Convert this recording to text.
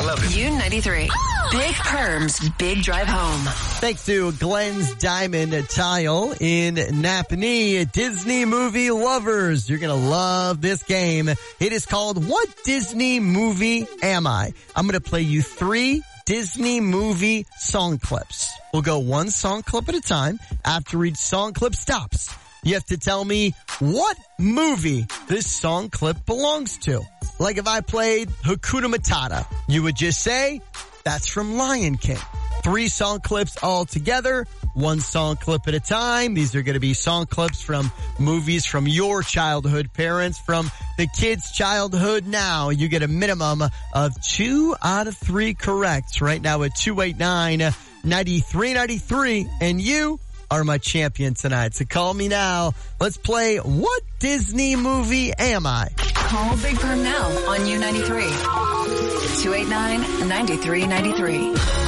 11. U93. Big Perms, Big Drive Home. Thanks to Glenn's Diamond Tile in Napanee. Disney movie lovers, you're going to love this game. It is called What Disney Movie Am I? I'm going to play you 3 Disney movie song clips. We'll go one song clip at a time. After each song clip stops, you have to tell me what movie this song clip belongs to. Like if I played Hakuna Matata, you would just say, that's from Lion King. 3 song clips all together, 1 song clip at a time. These are going to be song clips from movies from your childhood, parents, from the kids' childhood now. You get a minimum of 2 out of 3 correct right now at 289-9393. And you are my champion tonight. So call me now. Let's play What Disney Movie Am I? Call Big Perm now on U93. 289-9393.